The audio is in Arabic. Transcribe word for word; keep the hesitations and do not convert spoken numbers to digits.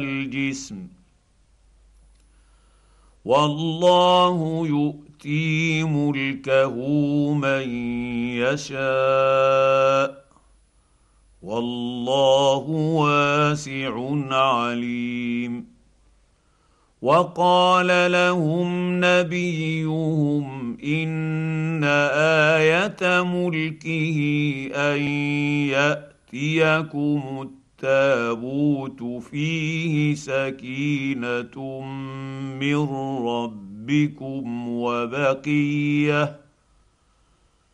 الجسم، والله يؤتي ملكه من يشاء، والله واسع عليم. وقال لهم نبيهم ان ايه ملكه ان ياتيكم التابوت فيه سكينه من ربكم وبقيه